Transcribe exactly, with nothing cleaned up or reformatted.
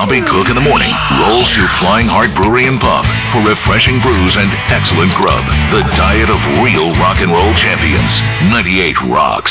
Bobby Cook in the morning rolls to Flying Heart Brewery and Pub for refreshing brews and excellent grub. The diet of real rock and roll champions. ninety-eight Rocks.